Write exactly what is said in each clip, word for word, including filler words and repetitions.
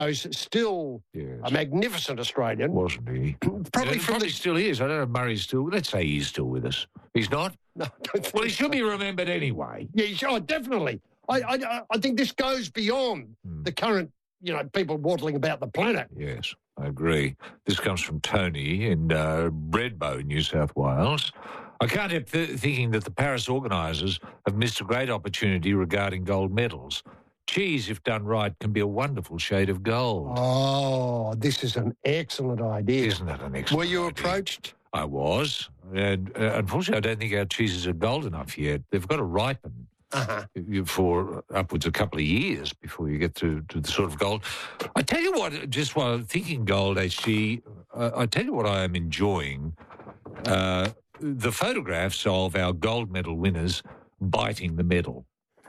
who's still Yes. a magnificent Australian. Wasn't he? Probably Yeah, from probably the... still is. I don't know if Murray's still... Let's say he's still with us. He's not? No, I don't think Well, he so. should be remembered anyway. Yeah, sure, definitely. I, I, I think this goes beyond Hmm. the current, you know, people waddling about the planet. Yes, I agree. This comes from Tony in uh, Redbow, New South Wales. I can't help th- thinking that the Paris organisers have missed a great opportunity regarding gold medals. Cheese, if done right, can be a wonderful shade of gold. Oh, this is an excellent idea. Isn't that an excellent Were you idea? approached? I was. And uh, unfortunately, I don't think our cheeses are gold enough yet. They've got to ripen. Uh-huh. For upwards of a couple of years before you get to, to the sort of gold. I tell you what, just while thinking gold, H G, uh, I tell you what I am enjoying, uh, the photographs of our gold medal winners biting the medal.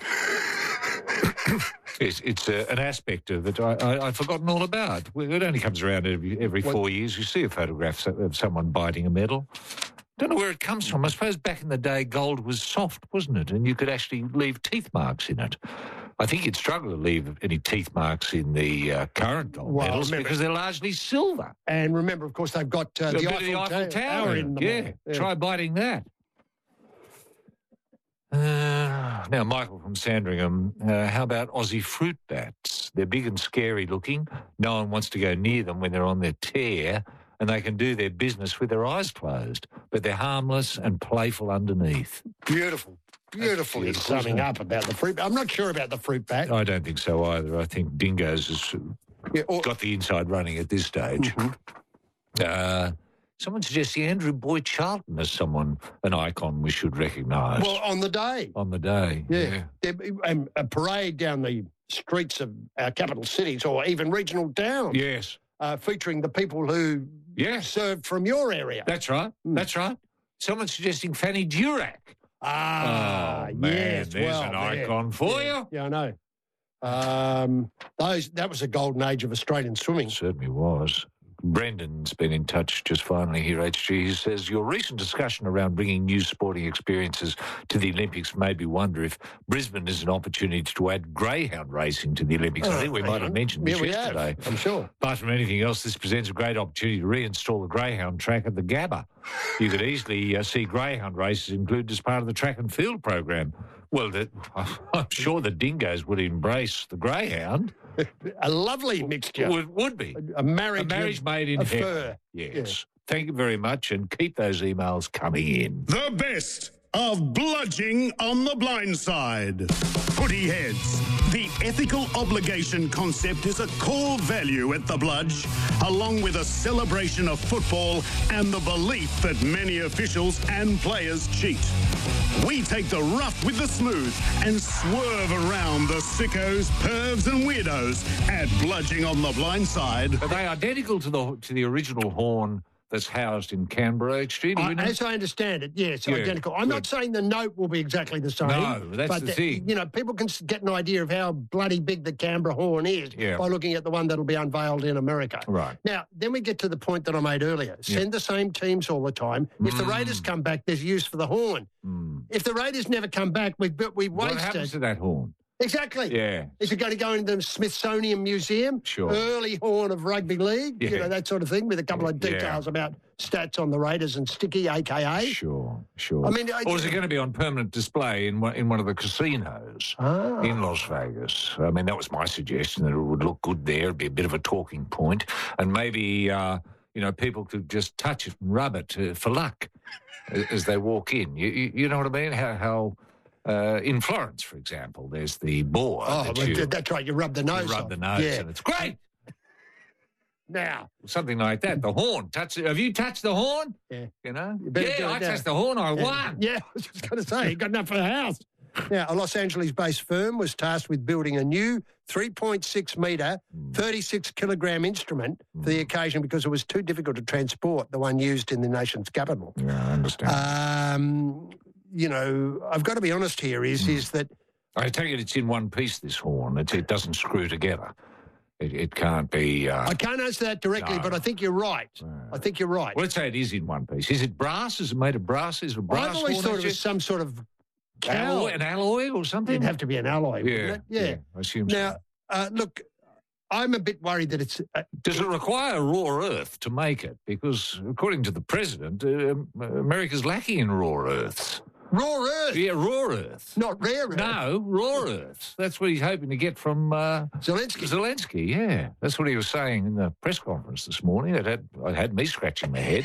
It's, it's uh, an aspect of it I, I, I've forgotten all about. It only comes around every, every four years. You see a photograph of someone biting a medal. Don't know where it comes from. I suppose back in the day, gold was soft, wasn't it? And you could actually leave teeth marks in it. I think you'd struggle to leave any teeth marks in the uh, current gold Well, medals remember- because they're largely silver. And remember, of course, they've got uh, A the, bit of Eiffel the Eiffel Ta- Tower, Tower in them. yeah. Yeah. Try biting that. Uh, now, Michael from Sandringham, uh, how about Aussie fruit bats? They're big and scary looking. No one wants to go near them when they're on their tear, and they can do their business with their eyes closed, but they're harmless and playful underneath. Beautiful. Beautifully beautiful, summing isn't it? up about the fruit. I'm not sure about the fruit bat. I don't think so either. I think Dingo's has Yeah, or- got the inside running at this stage. Mhm. Uh, someone suggesting Andrew Boyd Charlton as someone, an icon we should recognise Well, on the day. on the day. Yeah. There- And a parade down the streets of our capital cities or even regional towns Yes. uh, featuring the people who Yes. served from your area. That's right. Mm. That's right. Someone suggesting Fanny Durack. Ah, oh, man, yes. there's well, an yeah, icon for yeah, you. Yeah, I know. Um, those That was a golden age of Australian swimming. It certainly was. Brendan's been in touch just finally here, H G. He says, your recent discussion around bringing new sporting experiences to the Olympics made me wonder if Brisbane is an opportunity to add greyhound racing to the Olympics. I Oh, think we hang might have on. mentioned Yeah, this we yesterday. have, I'm sure. Apart from anything else, this presents a great opportunity to reinstall the greyhound track at the Gabba. You could easily uh, see greyhound races included as part of the track and field program. Well, the, I'm sure the dingoes would embrace the greyhound. A lovely mixture. Would, would be. A marriage, A marriage of, made in of heaven. fur. Yes. Thank you very much, and keep those emails coming in. The best of bludging on the blind side. Footy heads. The ethical obligation concept is a core value at the Bludge, along with a celebration of football and the belief that many officials and players cheat. We take the rough with the smooth and swerve around the sickos, pervs and weirdos at Bludging on the Blind Side. Are they identical to the to the original horn that's housed in Canberra, H G? Do I, we know? as I understand it, yes, Yeah, identical. I'm not good. saying the note will be exactly the same. No, that's but the thing. You know, people can s- get an idea of how bloody big the Canberra horn is Yeah. by looking at the one that'll be unveiled in America. Right. Now, then we get to the point that I made earlier. Send the same teams all the time. If the Raiders Mm. come back, there's use for the horn. Mm. If the Raiders never come back, we've, we What happens wasted. to that horn? Exactly. Yeah. Is it going to go into the Smithsonian Museum? Sure. Early horn of rugby league? You Yeah. know, that sort of thing with a couple of Yeah. details about stats on the Raiders and Sticky, a k a. Sure, sure. I mean, I- or is it going to be on permanent display in one, in one of the casinos Ah. in Las Vegas? I mean, that was my suggestion, that it would look good there, it'd be a bit of a talking point, and maybe, uh, you know, people could just touch it and rub it uh, for luck as, as they walk in. You, you, you know what I mean? How... how Uh, in Florence, for example, there's the boar. Oh, that well, you, that's right. You rub the nose you rub off. the nose, Yeah. and it's great. Now, Something like that. The horn. Touch. Have you touched the horn? Yeah. You know? You better do yeah, it I now. touched the horn. I yeah, won. yeah, I was just going to say, you got enough for the house. Now, a Los Angeles-based firm was tasked with building a new three point six metre, thirty-six kilogram instrument for the occasion because it was too difficult to transport, the one used in the nation's capital. Yeah, I understand. Um, you know, I've got to be honest here, is, is that I take it it's in one piece, this horn. It, it doesn't screw together. It, it can't be... Uh, I can't answer that directly, No. but I think you're right. I think you're right. well, let's say it is in one piece. Is it brass? Is it made of brass? Is it a brass I've always horn? thought Is it was some sort of cow. alloy, an alloy or something? It'd have to be an alloy, wouldn't yeah, it? Yeah. I assume so. Now, uh, look, I'm a bit worried that it's... Uh, Does it require raw earth to make it? Because according to the president, uh, America's lacking in raw earths. Raw earth? Yeah, raw earth. Not rare earth? No, raw earth. That's what he's hoping to get from uh, Zelensky. Zelensky, yeah. That's what he was saying in the press conference this morning. It had, it had me scratching my head.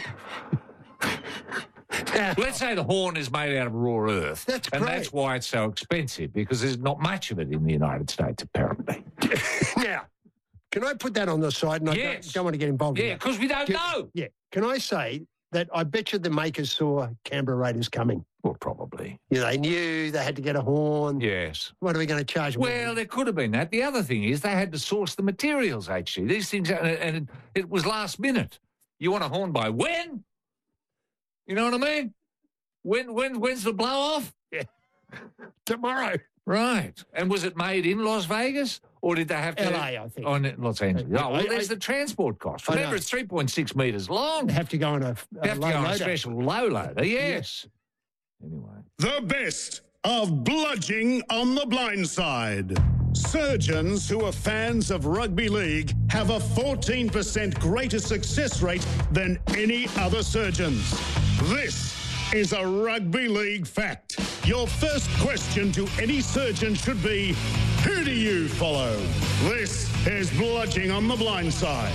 Let's say the horn is made out of raw earth. That's and great. that's why it's so expensive, because there's not much of it in the United States, apparently. Now, can I put that on the side? And I Yes. don't, don't want to get involved Yeah, in that. because we don't Can- know. Yeah. Can I say that I bet you the makers saw Canberra Raiders coming? Well, probably. You know, they knew they had to get a horn. Yes. What are we going to charge them? Well, there could have been that. The other thing is they had to source the materials, H G. These things, and it, it was last minute. You want a horn by when? You know what I mean? When, when, when's the blow off? Yeah. Tomorrow. Right. And was it made in Las Vegas? Or did they have to... L A, I think. Oh, in Los Angeles. I- Oh, well, I- there's I- the transport cost. I Remember, know. it's three point six metres long. They have to go on a, a You have to low go on a loader. special low loader, yes. Anyway. The best of bludging on the blind side. Surgeons who are fans of rugby league have a fourteen percent greater success rate than any other surgeons. This is a rugby league fact. Your first question to any surgeon should be, who do you follow? This is bludging on the blind side.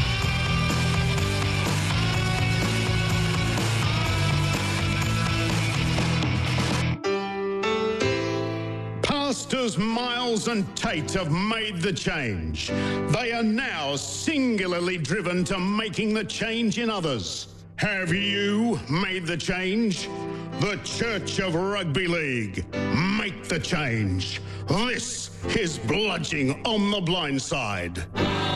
Pastors Miles and Tate have made the change. They are now singularly driven to making the change in others. Have you made the change? The Church of Rugby League. Make the change. This is bludging on the blind side.